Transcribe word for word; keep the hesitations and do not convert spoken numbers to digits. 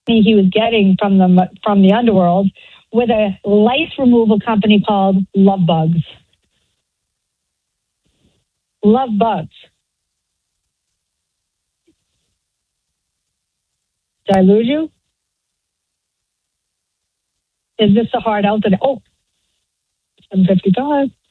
he was getting from the from the underworld with a lice removal company called Love Bugs. Love Bugs. Did I lose you? Is this a hard out today? Oh, seven fifty-five.